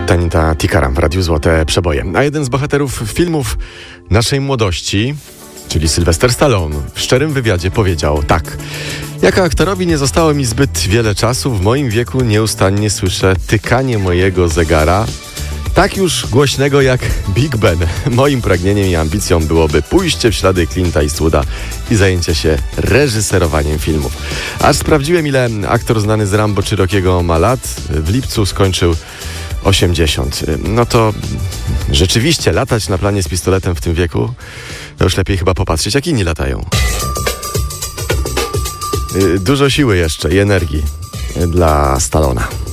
Tanita Tikaram w Radiu Złote Przeboje. A jeden z bohaterów filmów naszej młodości, czyli Sylwester Stallone, w szczerym wywiadzie powiedział tak: jako aktorowi nie zostało mi zbyt wiele czasu. W moim wieku nieustannie słyszę tykanie mojego zegara, tak już głośnego jak Big Ben. Moim pragnieniem i ambicją byłoby pójście w ślady Clint'a Eastwooda i zajęcie się reżyserowaniem filmów. Aż sprawdziłem, ile aktor znany z Rambo czy Rockiego ma lat. W lipcu skończył 80. No to rzeczywiście latać na planie z pistoletem w tym wieku, to już lepiej chyba popatrzeć, jak inni latają. Dużo siły jeszcze i energii dla Stallona.